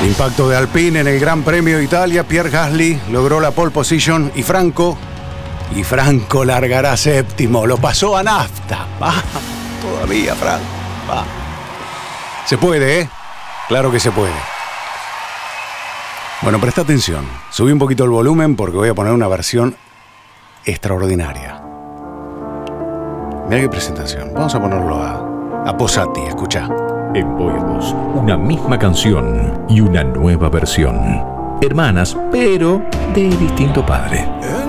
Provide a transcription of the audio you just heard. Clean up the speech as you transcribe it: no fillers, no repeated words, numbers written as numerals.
Impacto de Alpine en el Gran Premio de Italia. Pierre Gasly logró la pole position y Franco largará séptimo. Lo pasó a Nafta. Todavía, Franco. Se puede, ¿eh? Claro que se puede. Bueno, presta atención. Subí un poquito el volumen porque voy a poner una versión extraordinaria. Mira qué presentación. Vamos a ponerlo a Posati. Escuchá. En Boyos, una misma canción y una nueva versión. Hermanas, pero de distinto padre.